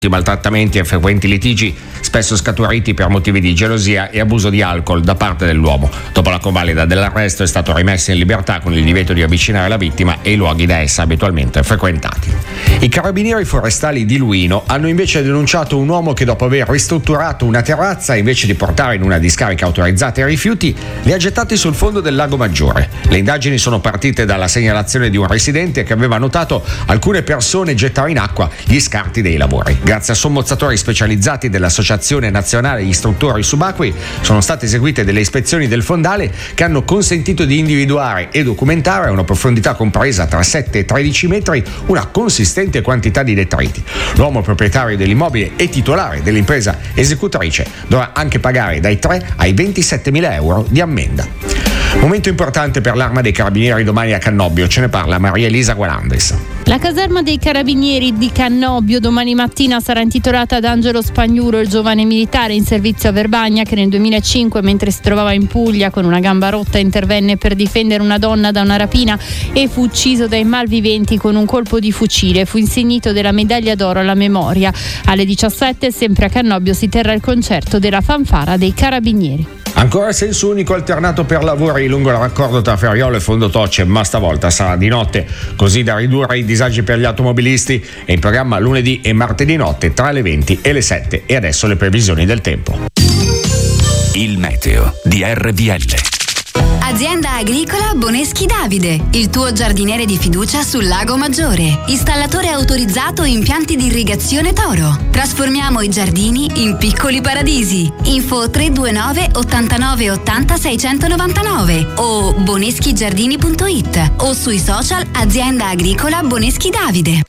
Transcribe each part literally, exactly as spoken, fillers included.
maltrattamenti e frequenti litigi, spesso scaturiti per motivi di gelosia e abuso di alcol da parte dell'uomo. Dopo la convalida dell'arresto è stato rimesso in libertà con il divieto di avvicinare la vittima e i luoghi da essa abitualmente frequentati. I carabinieri forestali di Luino hanno invece denunciato un uomo che, dopo aver ristrutturato una terrazza, invece di portare in una discarica autorizzata i rifiuti, li ha gettati sul fondo del Lago Maggiore. Le indagini sono partite dalla segnalazione di un residente che aveva notato alcune persone gettare in acqua gli scarti dei lavori. Grazie a sommozzatori specializzati dell'Associazione Nazionale Istruttori Subacquei sono state eseguite delle ispezioni del fondale che hanno consentito di individuare e documentare a una profondità compresa tra sette e tredici metri una consistente quantità di detriti. L'uomo proprietario dell'immobile e titolare dell'impresa esecutrice dovrà anche pagare dai tre ai ventisettemila euro di ammenda. Momento importante per l'Arma dei Carabinieri domani a Cannobbio, ce ne parla Maria Elisa Gualandris. La caserma dei Carabinieri di Cannobbio domani mattina sarà intitolata ad Angelo Spagnuolo, il giovane militare in servizio a Verbagna che nel duemilacinque, mentre si trovava in Puglia con una gamba rotta, intervenne per difendere una donna da una rapina e fu ucciso dai malviventi con un colpo di fucile. Fu insignito della medaglia d'oro alla memoria. Alle diciassette, sempre a Cannobbio, si terrà il concerto della fanfara dei Carabinieri. Ancora senso unico alternato per lavori lungo il raccordo tra Ferriolo e Fondotocce, ma stavolta sarà di notte, così da ridurre i disagi per gli automobilisti. È in programma lunedì e martedì notte tra le venti e le sette. E adesso le previsioni del tempo. Il meteo di R V L. Azienda agricola Boneschi Davide, il tuo giardiniere di fiducia sul Lago Maggiore. Installatore autorizzato impianti di irrigazione Toro. Trasformiamo i giardini in piccoli paradisi. Info tre due nove ottantanove ottanta seicentonovantanove o boneschigiardini punto it o sui social Azienda agricola Boneschi Davide.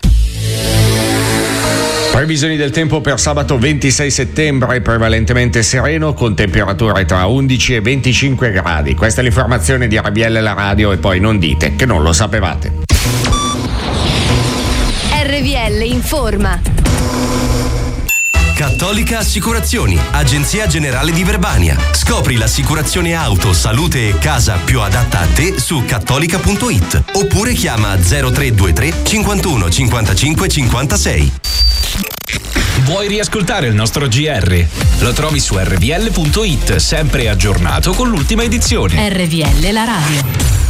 Previsioni del tempo per sabato ventisei settembre, prevalentemente sereno con temperature tra undici e venticinque gradi. Questa è l'informazione di R V L la radio e poi non dite che non lo sapevate. R V L informa. Cattolica Assicurazioni, agenzia generale di Verbania. Scopri l'assicurazione auto, salute e casa più adatta a te su cattolica punto it oppure chiama zero tre due tre cinquantuno cinquantacinque cinquantasei. Vuoi riascoltare il nostro G R? Lo trovi su R V L punto it, sempre aggiornato con l'ultima edizione. R V L la radio.